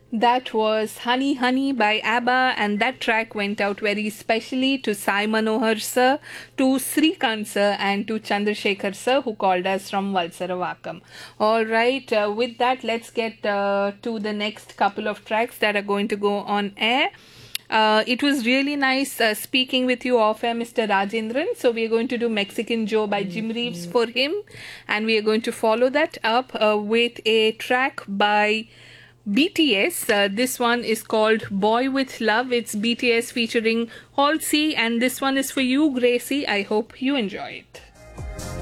That was Honey Honey by ABBA, and that track went out very specially to Sai Manohar sir, to Srikant sir, and to Chandrasekhar sir, who called us from Valsaravakam. Alright, with that, let's get to the next couple of tracks that are going to go on air. It was really nice speaking with you off air, Mr. Rajendran. So we are going to do Mexican Joe by Jim Reeves for him, and we are going to follow that up with a track by BTS. This one is called Boy with Love. It's BTS featuring Halsey, and this one is for you, Gracie. I hope you enjoy it.